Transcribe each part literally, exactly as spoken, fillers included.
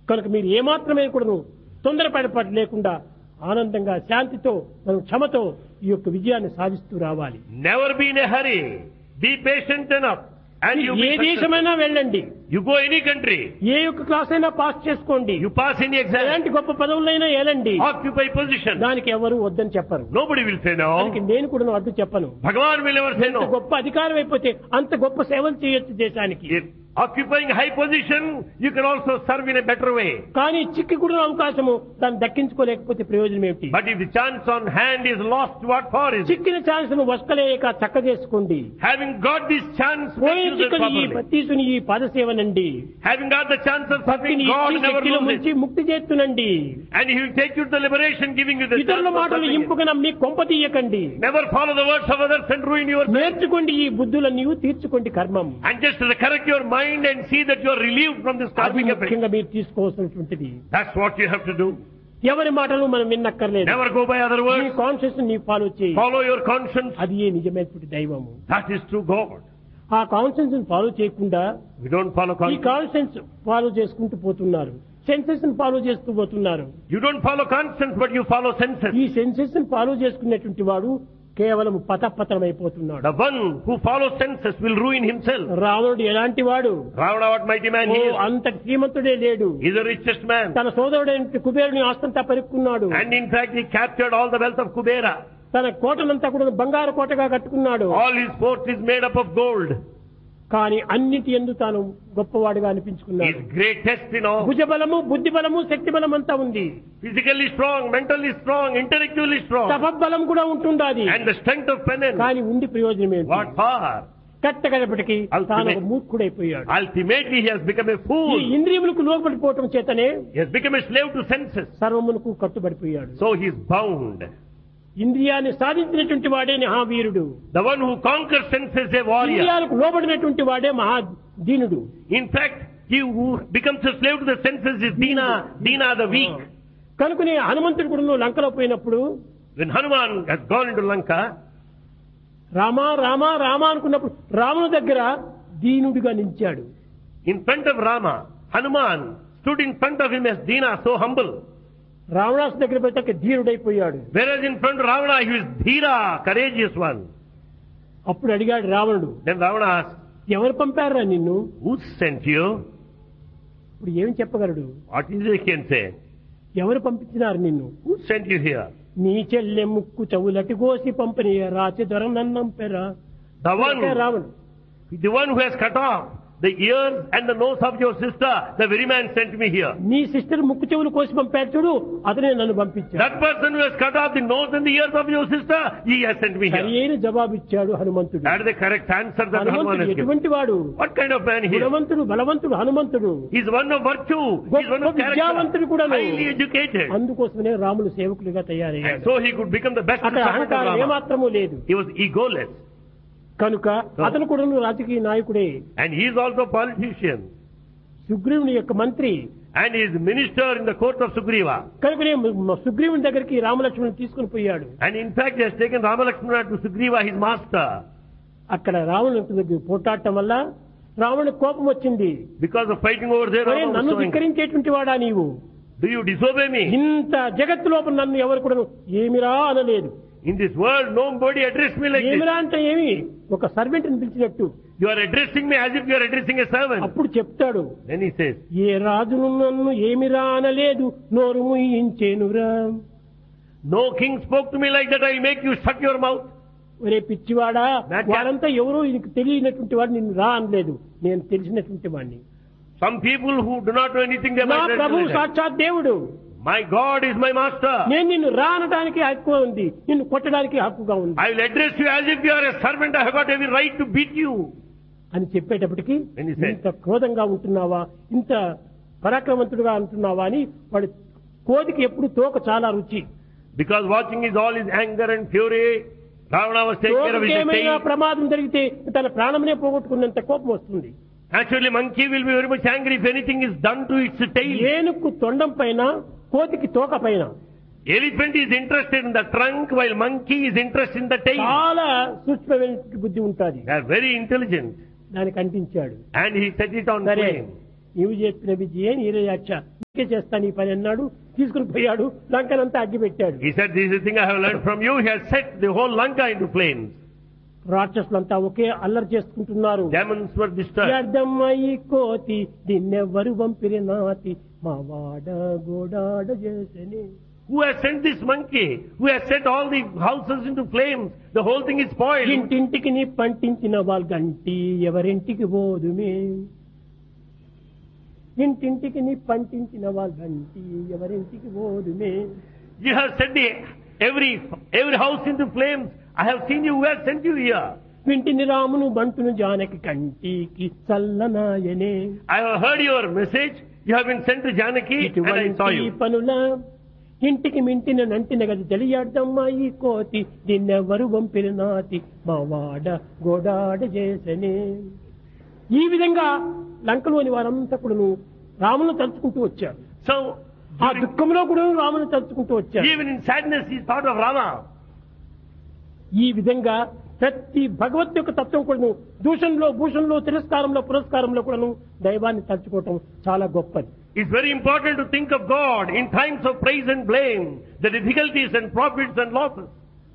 కనుక మీరు ఏమాత్రమే కూడా తొందరపడపడి లేకుండా ఆనందంగా శాంతితో మనం క్షమతో ఈ యొక్క విజయాన్ని సాధిస్తూ రావాలి. Never be in a hurry. Be patient enough. And you ఏ దేశమైనా వెళ్ళండి, you go any country, ఏ యొక్క క్లాస్ అయినా పాస్ చేసుకోండి, you pass any exam, ఎలాంటి గొప్ప పదవులైనా ఏలండి, occupy position, దానికి ఎవరు వద్దని చెప్పరు. nobody will say no. దానికి నేను కూడా అడ్డు చెప్పను. Bhagavan will never say ఎంత no. గొప్ప అధికారం అయిపోతే అంత గొప్ప సేవలు చేయొచ్చు దేశానికి. If occupying high position, you can also serve in a better way. కానీ చిక్కి కూడా అవకాశము దాన్ని దక్కించుకోలేకపోతే ప్రయోజనం ఏమిటి? But if the chance on hand is lost, what for is it? చిక్కిన ఛాన్స్ ను వస్కలేక చక్క చేసుకోండి. Having got this chance, పోయిన make use of it చిక్కని ఈ properly. పత్తీసుని ఈ పదసేవనండి. Having got the chance of serving భక్తిని God, ఇచ్చి never శక్తిలో lose ముంచి it. ముక్తి చేస్తునండి. And He will take you to the liberation, giving you the chance ఇతరుల of మాటలు serving Him. ఇంపుగా నమ్మి కొంప తీయకండి. Never follow the words of others and ruin yourself. నేర్చుకోండి ఈ బుద్ధులన్నీ తీర్చుకోండి కర్మం. And just correct your mind and see that you are relieved from this అది karmic effect. ముఖ్యంగా మీరు తీసుకోవాల్సినటువంటిది. That's what you have to do. ఎవరి మాటలు మనం విన్నక్కర్లేదు. Never go by other నీ words. కాన్షియస్ నీ ఫాలో చేయి. Follow your conscience. అది ఏ నిజమైనటువంటి దైవము. That is true God. ఆ కాన్షియన్స్ ఫాలో చేయకుండా We don't follow ఈ conscience. కాన్షియన్స్ ఫాలో చేసుకుంటూ పోతున్నారు. సెన్సెస్ ఫాలో చేస్తూ పోతున్నారు. You don't follow conscience, but you follow senses. ఈ సెన్సెస్ ఫాలో చేసుకునేటువంటి వాడు కేవలం పతపతమైపోతున్నాడు. The one who follows senses will ruin himself. రావణుడు ఎలాంటి వాడు? Ravana, what mighty man oh he is. అంత శ్రీమంతుడే లేడు. He is the richest man. తన సోదరుడైన కుబేరుని ఆస్తంతా పరుక్కున్నాడు. And in fact, he captured all the wealth of Kubera. తన కోటనంతా కూడా బంగారు కోటగా కట్టుకున్నాడు. All his fort is made up of gold. కానీ అన్నిటి యందు తాను గొప్పవాడుగా He అనిపించుకున్నాడు. is greatest in all. భుజ బలము, బుద్ధి బలము, శక్తి బలం అంతా ఉంది. Physically strong, mentally strong, intellectually strong. తపబలం కూడా ఉంటుండాది. And the strength of penance. కానీ ఉండి ప్రయోజనం ఏంటి? What for? కట్టగడపటికి తాను ఒక Ultimate. మూర్ఖుడైపోయాడు. Ultimately, he has become a ఈ fool. ఇంద్రియములకు లోబడిపోవటం చేతనే He has become a slave to senses. సర్వమునకు కట్టుబడిపోయాడు. So he is bound. ఇంద్రియాన్ని సాధించినటువంటి వాడే మహావీరుడు. The one who conquers senses is a warrior. ఇంద్రియాలకు లోబడినటువంటి వాడే మహా దీనుడు. In fact, he who becomes a slave to the senses is Dina, Dina the weak. కనుకనే హనుమంతుడు కూడా లంకలో పోయినప్పుడు When Hanuman has gone into Lanka, Rama Rama Rama అనుకున్నప్పుడు రాముని దగ్గర దీనుడిగా నిలిచాడు. in front of Rama, Hanuman stood in front of him as Dina, so humble. రావణాసు దగ్గర పోతే ధీరుడైపోయాడు. Whereas in front of Ravana, he was Dhira, courageous one. అప్పుడు అడిగాడు రావణుడు, Then Ravana asked, ఎవరు పంపారా నిన్ను? who sent you? ఇప్పుడు ఏమి చెప్పగలడు? What is it he can say? ఎవరు పంపించినారు నిన్ను? Who sent you here? నీ చెల్లె ముక్కు చెవులటి కోసి పంపిణీ రాచి దొర నన్నం పెరా. The one, రావణుడు the one who has cut off the ears and the nose of your sister, the very man sent me here. నీ సిస్టర్ ముక్కు చెవులు కోసి పంపాడు చూడు, అతనే నన్ను పంపించాడు. That person who has cut off the nose and the ears of your sister, he has sent me సరి here. అయిన జవాబు ఇచ్చాడు హనుమంతుడు. That is the correct answer that Hanuman హనుమంతుడు has given. ఎటువంటి వాడు? What kind of man he is? గుణవంతుడు, బలవంతుడు హనుమంతుడు. He is one of virtue. He is one of విద్యావంతుడు character. కూడా. Highly educated. అందుకోసమే రాములు సేవకులుగా And తయారయ్యాడు. so he could become the best అక్కడ servant of అహంకారం Rama. ఏమాత్రమూ లేదు. He was egoless. కనుక అతను కూడా రాజకీయ నాయకుడే. And he is also a politician. సుగ్రీవుని యొక్క మంత్రి. And he is minister in the court of Sugriva. కనుకనే సుగ్రీవుని దగ్గరికి రామలక్ష్మణుని తీసుకుని పోయాడు. And in fact, he has taken Rama Lakshmana to Sugriva, his master. అక్కడ రావణుని దగ్గర పోటాడటం వల్ల రావణుని కోపం వచ్చింది. Because of fighting over there, ఒరే, Rama was నన్ను showing, ధిక్కరించేటువంటి వాడా నీవు? do you disobey me? ఇంత జగత్తు లోపల నన్ను ఎవరు కూడా ఏమిరా అనలేదు. In this world, nobody addressed me like this. ఏమిరా అంటే ఏమి? ఒక సర్వెంట్ ని పిలిచినట్టు. You are addressing me as if you are addressing a servant. అప్పుడు చెప్తాడు, Then he says, ఏ రాజును నన్ను ఏమిరా అనలేదు, నోరు ముయించేనురా. no king spoke to me like that, I'll make you shut your mouth. ఒరే పిచ్చివాడా, That- వాడంతా ఎవరో నీకు తెలియనటువంటి వాడు నిన్ను రా అనలేదు, నేను తెలిసినటువంటి వాడిని. Some people who do not know anything, they నా might Prabhu address me like that. సాక్షాత్ దేవుడు. My God is my master. నేను నిన్ను రా అనడానికి హక్కు ఉంది, నిన్ను కొట్టడానికి హక్కుగా ఉంది I will address you as if you are a servant. I have got every right to beat you. అని చెప్పేటప్పటికి When he said- ఇంత క్రోధంగా ఉంటున్నావా, ఇంత పరాక్రమవంతుడుగా ఉంటున్నావా అని వాడు కోదికి ఎప్పుడు తోక చాలా రుచి. Because watching is all his anger and fury, Ravana was taking care of తోకకి his ఏమైనా tail. ప్రమాదం జరిగితే తన ప్రాణమునే పోగొట్టుకున్నంత కోపం వస్తుంది. Actually, monkey will be very much angry if anything is done to its tail. ఏనుగు తొండం పైన, కోతికి తోక పైన. Elephant is interested in the trunk, while monkey is interested in the tail. చాలా సూక్ష్మమైన బుద్ధి ఉంటుంది. They are very intelligent. దానికి అంటించాడు. And he set it on సరే, flame. నీవు చెప్పిన విద్యే నీరయాక్ష ఇంకే చేస్తాను ఈ పని అన్నాడు. తీసుకుని పోయాడు, లంకనంతా అగ్గి పెట్టాడు. He said, this is the thing I have learned from you. He has set the whole Lanka into flames. రాక్షసులంతా ఒకే అల్లరి చేసుకుంటున్నారు. Demons were disturbed. వ్యర్థమై కోతి దీన్నెవ్వరు వంపిరినాతి మా వాడ గోడాడ చేసని. Who has sent this monkey? Who has set all the houses into flames? The whole thing is spoiled. ఇంటింటికి నీ పంటించిన వాళ్ళ గంటి ఎవరింటికి పోదుమే. ఇంటింటికి నీ పంటించిన వాళ్ళ గంటి ఎవరింటికి పోదుమే. You have set the every every house into flames. I have seen you. Who has sent you here? వింటిని రామును బంటును జానకి కంటికి చల్లనాయనే. I have heard your message. You have been sent to Janaki and I saw you. పనుల ఇంటికి మింటిన నంటిన గది తెలియడమ్మా ఈ కోతి దీన్నెవ్వరు వంపిన నాతి మా వాడ గోడాడ చేసనే. ఈ విధంగా లంకలోని వారంతా కూడా రామును తలుచుకుంటూ వచ్చారు. So ఆ దుఃఖంలో కూడా రామును తలుచుకుంటూ వచ్చారు. even in sadness he thought of Rama. ఈ విధంగా ప్రతి భగవత్ యొక్క తత్వం కూడాను దూషణలో భూషణలో తిరస్కారంలో పురస్కారంలో కూడాను దైవాన్ని తలుచుకోవటం చాలా గొప్పది. It's very important to think of God in times of praise and blame, the difficulties and profits and losses.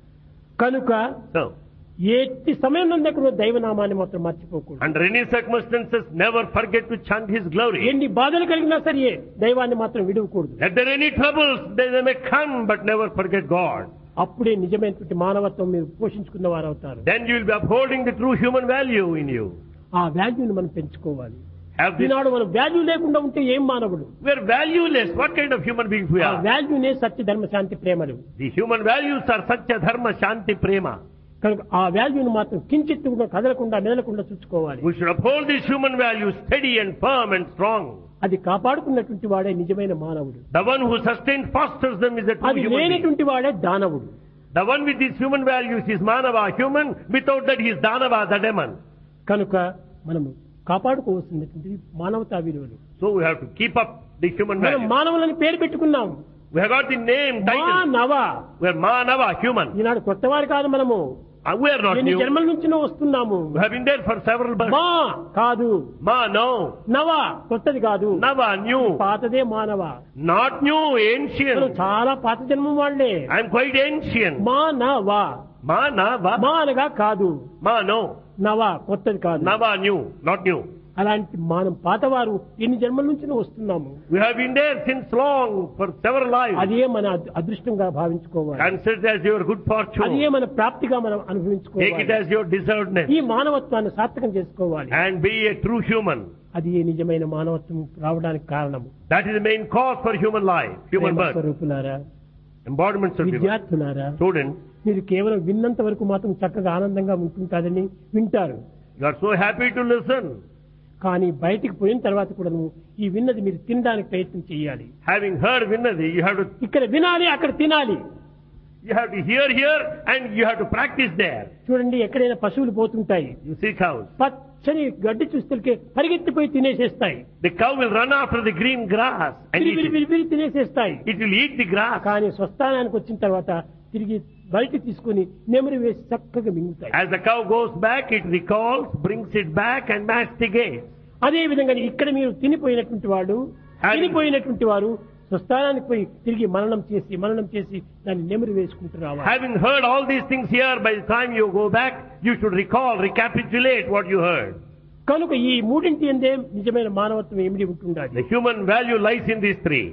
కనుక So, ఎట్టి సమయంలో కూడా దైవనామాన్ని మాత్రం మర్చిపోకూడదు. under any circumstances, never forget to chant His glory. ఎన్ని బాధలు కలిగినా సరే దైవాన్ని మాత్రం విడవకూడదు. Let there any troubles, they may come, but never forget God. అప్పుడే నిజమైనటువంటి మానవత్వం మీరు పోషించుకున్న వారు అవుతారు. Then you will be upholding the true human value in you. ఆ వాల్యూని మనం పెంచుకోవాలి. Have this. ఈనాడు మనం వాల్యూ లేకుండా ఉంటే ఏం మానవుడు? We are valueless. What kind of human beings we ఆ are? వాల్యూనే సత్య ధర్మ శాంతి ప్రేమలు. The human values are Satya, Dharma, Shanti, Prema. కనుక ఆ వాల్యూని మాత్రం కించిత్తు కూడా కదలకుండా మెదలకుండా చూసుకోవాలి. We should uphold these human values steady and firm and strong. అది కాపాడుకున్నటువంటి వాడే నిజమైన మానవుడు. The one who sustains, fosters them is a true అది human being. లేనటువంటి వాడే దానవుడు. The one with these human values is Manava, human. Without that he is Danava, the demon. కనుక మనము కాపాడుకోవాల్సినటువంటి మానవతా విలువలు. So we have to keep up the human మనం values. మానవులని పేరు పెట్టుకున్నాం. We have got the name, title. మానవ. We are Manava, human. ఈనాడు కొత్తవారు కాదు మనము. And we are not ఎన్ని new. జన్మల నుంచి వస్తున్నాము. We have been there for several births. మా కాదు. Ma, no. నవ కొత్తది కాదు. Nava, new. పాతదే మానవ. Not new, మనం ancient. చాలా పాత జన్మం వాళ్ళే. I am quite ancient. మానవ. Ma, Nava. మా అనగా కాదు. Ma, no. నవ కొత్తది కాదు. Nava, new. Not new. అలాంటి మనం పాతవారు ఎన్ని జన్మల నుంచి వస్తున్నాము. We have been there since long for several lives. అదే మన అద్- అదృష్టంగా భావించుకోవాలి. Consider it as your good అదే fortune. మన ప్రాప్తిగా మనం Take it అనుభవించుకోవాలి. as your deservedness. ఈ మానవత్వాన్ని సార్థకం చేసుకోవాలి. And be a true human. అది నిజమైన మానవత్వం రావడానికి కారణము. That is the main cause for human life, human birth. స్వరూపులారా, Embodiments of human. విద్యార్థులారా, Students, మీరు కేవలం విన్నంత వరకు మాత్రం చక్కగా ఆనందంగా ఉంటుంటారని వింటారు. you are so happy to listen. కానీ బయటికి పోయిన తర్వాత కూడా ఈ విన్నది మీరు తినడానికి ప్రయత్నం చేయాలి. Having heard Vinadi, you have to ఇక్కడ వినాలి, అక్కడ తినాలి. you have to hear here and you have to practice there. చూడండి, ఎక్కడైనా పశువులు పోతుంటాయి, You see cows. పచ్చని గడ్డి చూస్తే పరిగెత్తిపోయి తినేసేస్తాయి. The cow will run after the green grass and విరి eat విరి it. విరి విరి తినేసేస్తాయి. It will eat the grass. కానీ స్వస్థానానికి వచ్చిన తర్వాత తిరిగి బయట తీసుకుని నెమరు వేసి చక్కగా మింగుతాయి. As the cow goes back, it recalls, brings it back and masticates. అదే విధంగా ఇక్కడ మీరు తినిపోయినటువంటి వాడు తినిపోయినటువంటి వారు స్వస్థానానికి పోయి తిరిగి మననం చేసి మననం చేసి దాన్ని నెమరు వేసుకుంటూ రావాలి. Having heard all these things here, by the time you go back, you should recall, recapitulate what you heard. కనుక ఈ మూడింటి ఎందే నిజమైన మానవత్వం ఏమిటి ఉంటుండాలి. The human value lies in these three.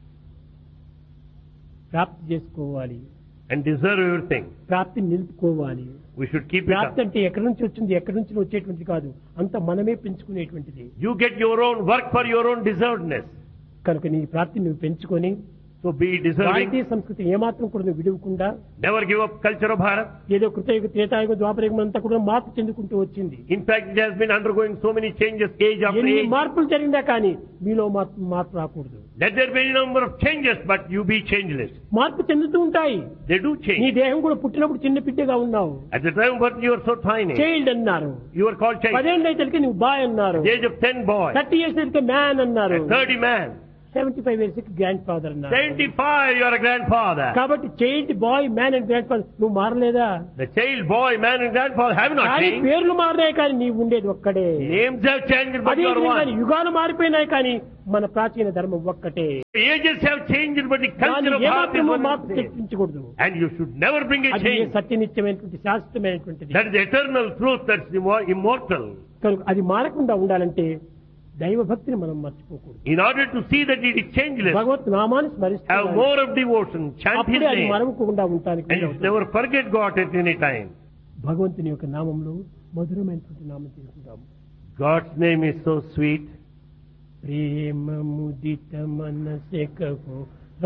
ప్రాప్తి చేసుకోవాలి, And deserve everything. ప్రాప్తిని నిలుపుకోవాలి. We should keep it ప్రాప్తి up. అంటే ఎక్కడి నుంచి వచ్చింది ఎక్కడి నుంచి వచ్చేటువంటిది కాదు, అంత మనమే పెంచుకునేటువంటిది. You get your own work for your own deservedness. కనుక నీ ప్రాప్తిని నువ్వు పెంచుకొని So be deserving. భారతీయ సంస్కృతి ఏమాత్రం కూడా నువ్వు విడవకుండా Never give up culture of Bharat. ఏదో కృతయుగ త్రేతాయుగ ద్వాపరయుగం అంతా కూడా మార్పు చెందుకుంటూ వచ్చింది. In fact, it has been undergoing so many changes, age after ఎన్ని age. మార్పులు జరిగిందా కానీ మీలో మార్పు మార్పు రాకూడదు. Let there be any number of changes, but you be changeless. మార్పు చెందుతూ ఉంటాయి. They do నీ change. దేహం కూడా పుట్టినప్పుడు చిన్న బిడ్డగా ఉన్నావు, At the time of birth, you are so tiny. Child అన్నారు. You are called child. పదేళ్ళు అయితే నువ్వు బాయ్ అన్నారు. At the age of ten, boy. Thirty years అయితే మ్యాన్ అన్నారు. At thirty, man. Seventy five years grand father అన్నారు. seventy-five, you are a grandfather. కాబట్టి child bye man and grand father నువ్వు మారలేదా? The child, boy, man and grandfather have not కానీ changed. పేర్లు మారినాయి కానీ నీవు ఉండేది ఒక్కడే. Names have changed, but అదే you are విధంగా one. యుగాలు మారిపోయినాయి కానీ మన ప్రాచీన ధర్మం ఒక్కటే. Ages have changed, but the culture దాన్ని of heart is ఏమాత్రము one మార్పు and the same. తెప్పించకూడదు. And you should never bring a అది change. సత్యనిత్యమైనటువంటి శాశ్వతమైనటువంటిది. That is the eternal truth, that's the more immortal. కనుక అది మారకుండా ఉండాలంటే దైవ భక్తిని మనం మర్చిపోకూడదు. In order to see that it is changeless, భగవత్ నామాన్ని have స్మరిస్తూ more of devotion, chant His అప్పుడే అది name, మరవకుండా ఉండటానికి and you should never forget God at any time. భగవంతుని యొక్క నామంలో మధురమైనటువంటి నామం తీసుకుంటాము. God's name is so sweet. Prema ముదిత మనసె Kaho